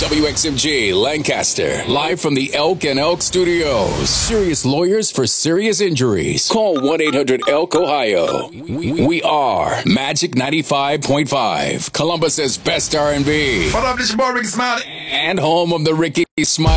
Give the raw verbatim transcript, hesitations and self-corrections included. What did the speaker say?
W X M G Lancaster, live from the Elk and Elk Studios. Serious lawyers for serious injuries. Call one eight hundred ELK Ohio. We are Magic ninety-five point five, Columbus's best R and B. What up, this your boy Ricky Smiley. And home of the Ricky Smiley